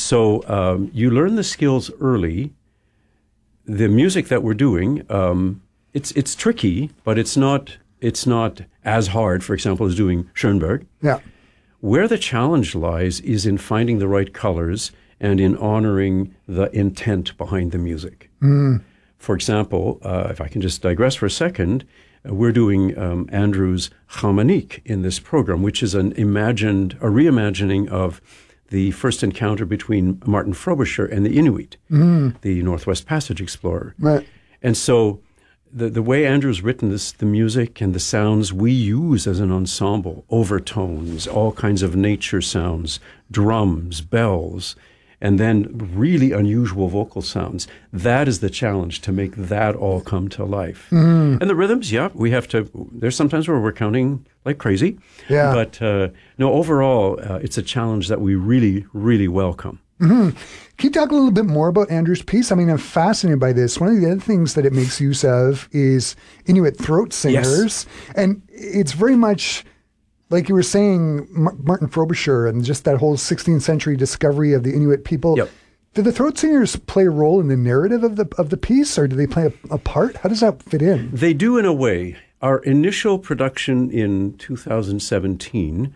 So you learn the skills early. The music that we're doing, it's tricky, but it's not as hard, for example, as doing Schoenberg. Yeah. Where the challenge lies is in finding the right colors and in honoring the intent behind the music. For example, if I can just digress for a second, we're doing Andrew's Chamonix in this program, which is a reimagining of the first encounter between Martin Frobisher and the Inuit, the Northwest Passage explorer. Right. And so the way Andrew's written this, the music and the sounds we use as an ensemble, overtones, all kinds of nature sounds, drums, bells, and then really unusual vocal sounds. That is the challenge, to make that all come to life. And the rhythms, we have to, there's sometimes where we're counting like crazy. Yeah. But no, overall, it's a challenge that we really, really welcome. Can you talk a little bit more about Andrew's piece? I mean, I'm fascinated by this. One of the other things that it makes use of is Inuit throat singers. Yes. And it's very much, like you were saying, Martin Frobisher and just that whole 16th century discovery of the Inuit people. Yep. Do the throat singers play a role in the narrative of the piece, or do they play a part? How does that fit in? They do, in a way. Our initial production in 2017,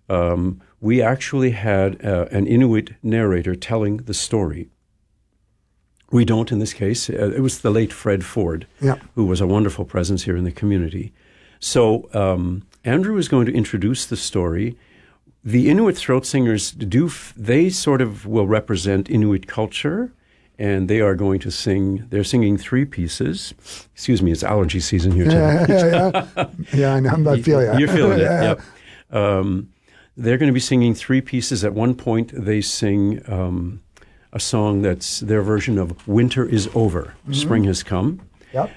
we actually had an Inuit narrator telling the story. We don't in this case. It was the late Fred Ford, who was a wonderful presence here in the community. So Andrew is going to introduce the story. The Inuit throat singers they sort of will represent Inuit culture, and they are going to they're singing 3 pieces. Excuse me, it's allergy season here today. Yeah, I know, I'm feeling it. You're feeling it, they're going to be singing 3 pieces. At one point, they sing a song that's their version of Winter is Over, Spring Has Come. Yep.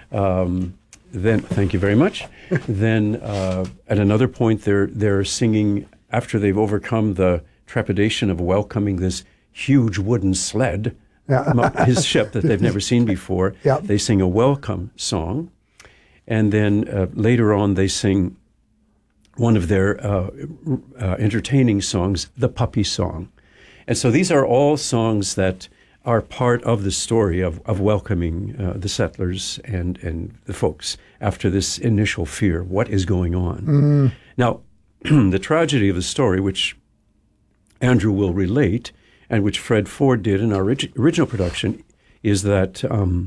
Then, thank you very much. Then at another point, they're singing, after they've overcome the trepidation of welcoming this huge wooden sled, his ship that they've never seen before, they sing a welcome song. And then later on, they sing one of their entertaining songs, the Puppy Song. And so these are all songs that are part of the story of welcoming the settlers and the folks after this initial fear. What is going on? Now, the tragedy of the story, which Andrew will relate, and which Fred Ford did in our original production, is that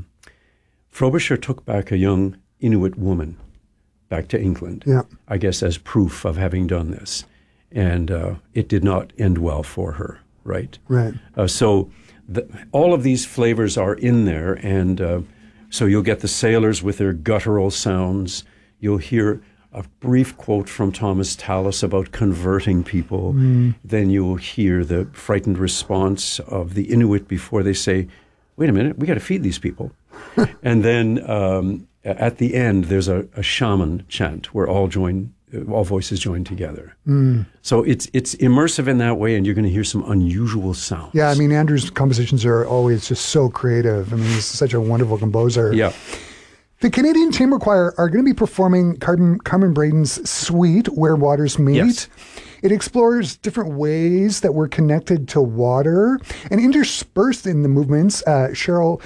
Frobisher took back a young Inuit woman back to England, I guess as proof of having done this. And it did not end well for her, right? Right. So all of these flavors are in there, and so you'll get the sailors with their guttural sounds. You'll hear a brief quote from Thomas Tallis about converting people. Then you'll hear the frightened response of the Inuit before they say, wait a minute, we got to feed these people. And then at the end, there's a shaman chant where all voices join together. So it's immersive in that way, and you're going to hear some unusual sounds. Yeah, I mean, Andrew's compositions are always just so creative. I mean, he's such a wonderful composer. Yeah. The Canadian Chamber Choir are going to be performing Carmen Braden's suite, Where Waters Meet. Yes. It explores different ways that we're connected to water, and interspersed in the movements, Cheryl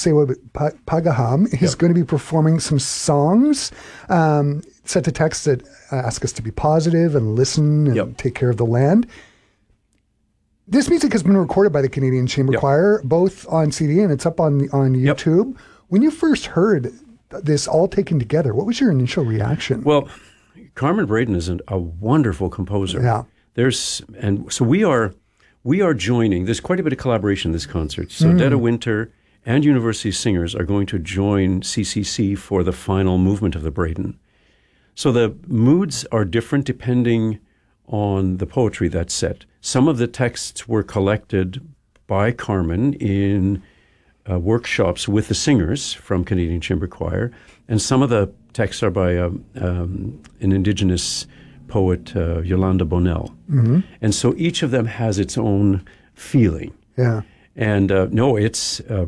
Pagaham is going to be performing some songs set to texts that ask us to be positive and listen and take care of the land. This music has been recorded by the Canadian Chamber Choir, both on CD and it's up on YouTube. When you first heard this all taken together, what was your initial reaction? Well, Carmen Braden is a wonderful composer. Yeah. So we are joining. There's quite a bit of collaboration in this concert. So Detta Winter and University Singers are going to join CCC for the final movement of the Braden. So the moods are different depending on the poetry that's set. Some of the texts were collected by Carmen in workshops with the singers from Canadian Chamber Choir, and some of the texts are by an Indigenous poet, Yolanda Bonnell. And so each of them has its own feeling. Yeah. And no, it's